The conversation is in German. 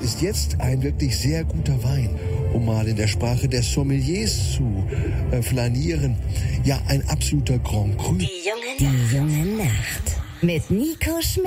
ist jetzt ein wirklich sehr guter Wein, um mal in der Sprache der Sommeliers zu flanieren. Ja, ein absoluter Grand Cru. Die junge Nacht mit Nico Schmidt.